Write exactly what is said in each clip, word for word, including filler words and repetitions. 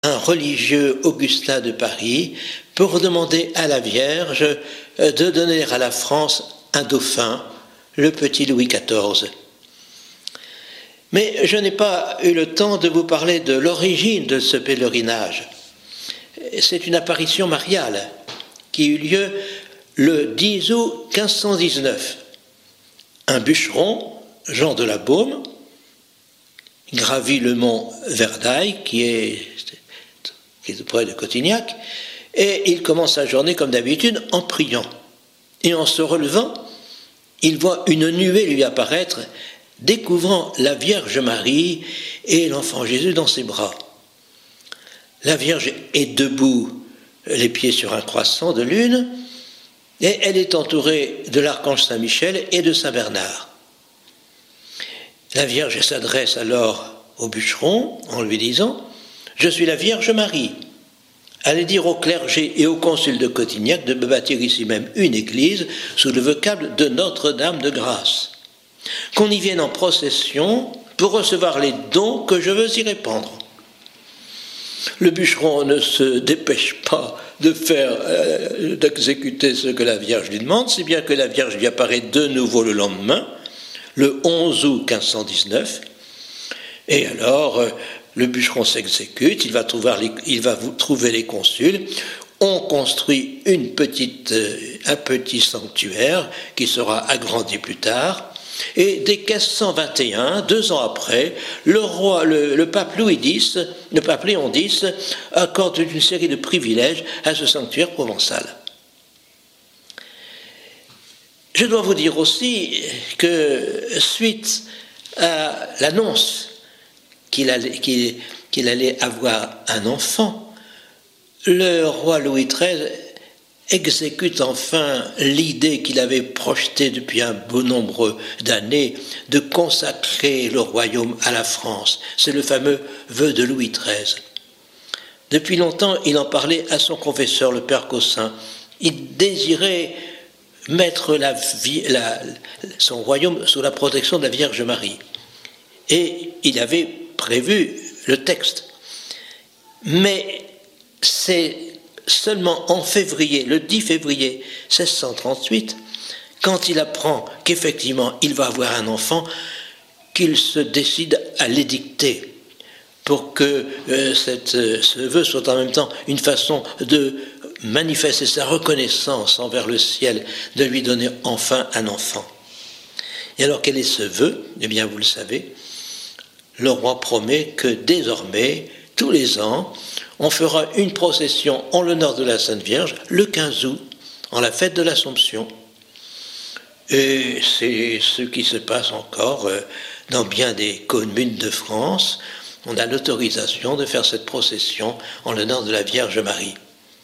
un religieux Augustin de Paris pour demander à la Vierge de donner à la France un dauphin, le petit Louis quatorze. Mais je n'ai pas eu le temps de vous parler de l'origine de ce pèlerinage. C'est une apparition mariale qui eut lieu le dix août quinze cent dix-neuf. Un bûcheron, Jean de la Baume, gravit le mont Verdaille, qui est, qui est près de Cotignac, et il commence sa journée comme d'habitude en priant. Et en se relevant, il voit une nuée lui apparaître, découvrant la Vierge Marie et l'enfant Jésus dans ses bras. La Vierge est debout, les pieds sur un croissant de lune, et elle est entourée de l'archange Saint-Michel et de Saint-Bernard. La Vierge s'adresse alors au bûcheron en lui disant « Je suis la Vierge Marie. Allez dire au clergé et au consul de Cotignac de me bâtir ici même une église sous le vocable de Notre-Dame de Grâce. Qu'on y vienne en procession pour recevoir les dons que je veux y répandre. » Le bûcheron ne se dépêche pas de faire, euh, d'exécuter ce que la Vierge lui demande, si bien que la Vierge lui apparaît de nouveau le lendemain, le onze août quinze cent dix-neuf, et alors euh, le bûcheron s'exécute, il va trouver les, il va trouver les consuls, on construit une petite, euh, un petit sanctuaire qui sera agrandi plus tard, et dès mille cinq cent vingt et un, deux ans après, le, roi, le, le pape Louis X, le pape Léon X, accorde une série de privilèges à ce sanctuaire provençal. Je dois vous dire aussi que suite à l'annonce qu'il allait, qu'il, qu'il allait avoir un enfant, le roi Louis treize exécute enfin l'idée qu'il avait projetée depuis un bon nombre d'années de consacrer le royaume à la France. C'est le fameux vœu de Louis treize. Depuis longtemps, il en parlait à son confesseur, le père Caussin. Il désirait mettre la vie, la, son royaume sous la protection de la Vierge Marie. Et il avait prévu le texte. Mais c'est seulement en février, le dix février mille six cent trente-huit, quand il apprend qu'effectivement il va avoir un enfant, qu'il se décide à l'édicter pour que euh, cette, euh, ce vœu soit en même temps une façon de manifester sa reconnaissance envers le ciel, de lui donner enfin un enfant. Et alors quel est ce vœu? Eh bien vous le savez, le roi promet que désormais, tous les ans, on fera une procession en l'honneur de la Sainte Vierge le quinze août, en la fête de l'Assomption. Et c'est ce qui se passe encore dans bien des communes de France. On a l'autorisation de faire cette procession en l'honneur de la Vierge Marie.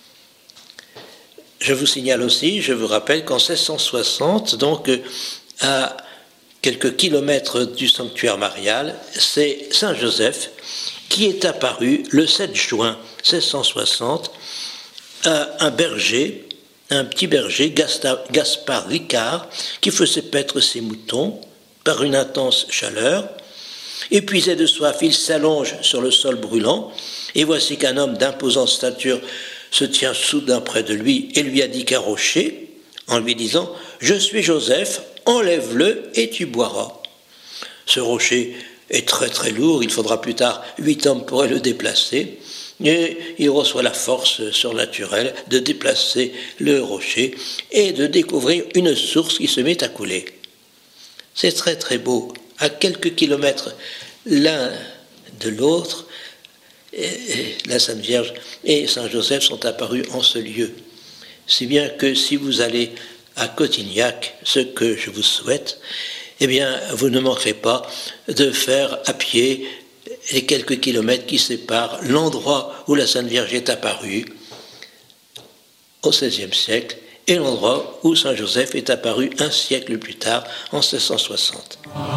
Je vous signale aussi, je vous rappelle qu'en mille six cent soixante, donc à quelques kilomètres du sanctuaire marial, c'est Saint Joseph qui est apparu le sept juin mille six cent soixante à un berger, un petit berger, Gaspard Ricard, qui faisait paître ses moutons par une intense chaleur. Épuisé de soif, il s'allonge sur le sol brûlant, et voici qu'un homme d'imposante stature se tient soudain près de lui et lui indique un rocher, en lui disant « Je suis Joseph, enlève-le et tu boiras. » Ce rocher est très très lourd, il faudra plus tard huit hommes pour le déplacer, et il reçoit la force surnaturelle de déplacer le rocher et de découvrir une source qui se met à couler. C'est très très beau. À quelques kilomètres l'un de l'autre, la Sainte Vierge et Saint Joseph sont apparus en ce lieu. Si bien que si vous allez à Cotignac, ce que je vous souhaite, eh bien, vous ne manquerez pas de faire à pied les quelques kilomètres qui séparent l'endroit où la Sainte Vierge est apparue au seizième siècle et l'endroit où Saint Joseph est apparu un siècle plus tard, en mille sept cent soixante.